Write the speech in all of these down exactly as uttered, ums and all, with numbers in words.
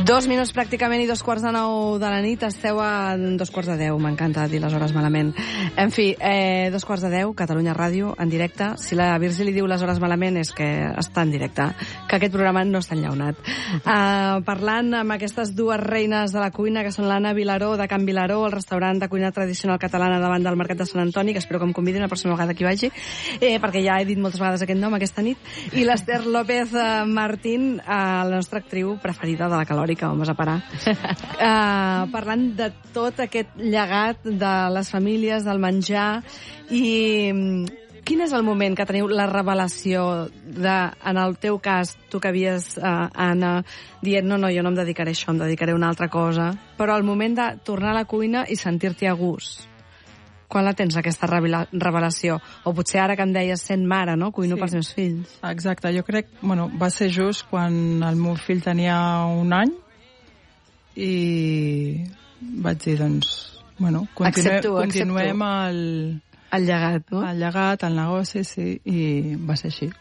Dos minuts pràcticament i dos quarts de nou de la nit. Esteu a dos quarts de deu. M'encanta dir les hores malament. En fi, eh, dos quarts de deu, Catalunya Ràdio, en directe. Si la Virgi li diu les hores malament és que està en directe, que aquest programa no està enllaunat. Uh, parlant amb aquestes dues reines de la cuina, que són l'Anna Vilaró, de Can Vilaró, el restaurant de cuina tradicional catalana davant del Mercat de Sant Antoni, que espero que em convidin la pròxima vegada que hi vagi, eh, perquè ja he dit moltes vegades aquest nom aquesta nit, i l'Ester López uh, Martín, uh, la nostra actriu preferida de la Calòrica, vamos a parar. Uh, parlant de tot aquest llegat de les famílies, del menjar, i um, quin és el moment que teniu la revelació de, en el teu cas, tu que havies, uh, Anna, dient, no, no, jo no em dedicaré a això, em dedicaré a una altra cosa, però el moment de tornar a la cuina i sentir-t'hi a gust. Quan la tens, aquesta revelació? O potser ara que em deies sent mare, no? Cuino sí. pels meus fills. Exacte, jo crec, bueno, va ser just quan el meu fill tenia un any i vaig dir, doncs, bueno, continue, accepto, continuem accepto. el... El llegat, no? El llegat, el negoci, sí, i va ser així.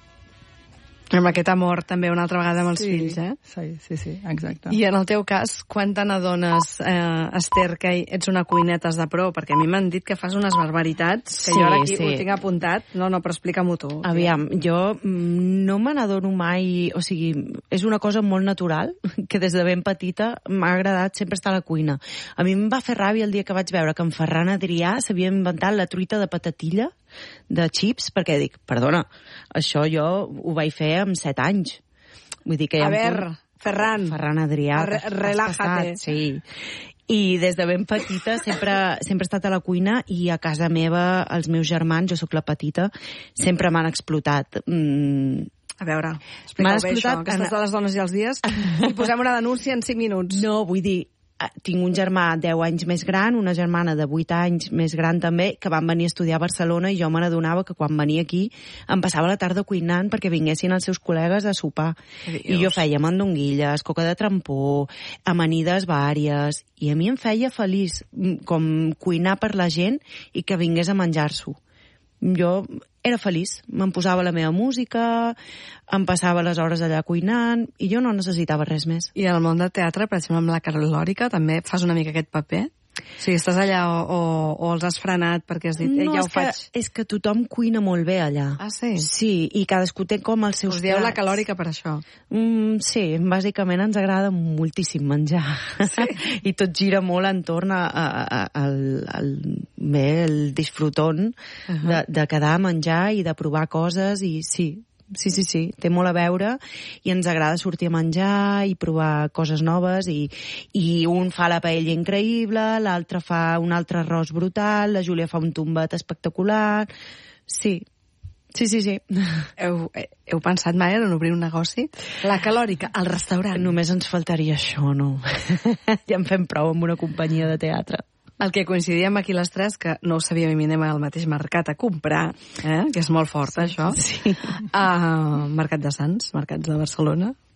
Amb aquest amor també una altra vegada amb els sí, fills, eh? Sí, sí, sí, exacte. I en el teu cas, quan te n'adones, eh, Ester, que ets una cuinetes de pro? Perquè a mi m'han dit que fas unes barbaritats, que sí, jo ara aquí sí. ho tinc apuntat. No, no, però explica-m'ho tu. Aviam, jo no me n'adono mai, o sigui, és una cosa molt natural, que des de ben petita m'ha agradat sempre estar a la cuina. A mi em va fer ràbia el dia que vaig veure que en Ferran Adrià s'havia inventat la truita de patatilla de xips, perquè dic, perdona, això jo ho vaig fer amb set anys. Vull dir que a ja veure, Ferran. Ferran Adrià. Re relájate. Sí. I des de ben petita sempre, sempre he estat a la cuina i a casa meva, els meus germans, jo sóc la petita, sempre m'han explotat. Mm, A veure, explica-ho bé això, que estàs de les dones i els dies, i posem una denúncia en cinc minuts. No, vull dir, tinc un germà deu anys més gran, una germana de vuit anys més gran també, que van venir a estudiar a Barcelona i jo me n'adonava que quan venia aquí em passava la tarda cuinant perquè vinguessin els seus col·legues a sopar. I jo feia mandonguilles, coca de trampó, amanides vàries, i a mi em feia feliç com cuinar per la gent i que vingués a menjar-s'ho. Jo era feliç, me'n posava la meva música, em passava les hores allà cuinant i jo no necessitava res més. I en el món del teatre, per exemple, amb la Calòrica, també fas una mica aquest paper? O sigui, estàs allà o, o, o els has frenat perquè has dit, eh, no, ja ho és faig? Que, és que tothom cuina molt bé allà. Ah, sí? Sí, i cadascú té com els seus Us dieu plats. la Calòrica per això? Mm, sí, bàsicament ens agrada moltíssim menjar. Sí. I tot gira molt entorn a, a, a, al, al, bé, el disfrutón uh -huh. de, de quedar a menjar i de provar coses, i sí, Sí, sí, sí, té molt a veure i ens agrada sortir a menjar i provar coses noves i, i un fa la paella increïble, l'altre fa un altre arròs brutal, la Júlia fa un tombet espectacular. Sí, sí, sí, sí. Heu, heu pensat mai en obrir un negoci? La Calòrica, al restaurant. Només ens faltaria això, no? Ja en fem prou amb una companyia de teatre. El que coincidíem aquí les tres, que no ho sabíem i anem al mateix mercat a comprar, eh? Que és molt fort, sí, això. Sí. Uh, Mercat de Sants, Mercats de Barcelona.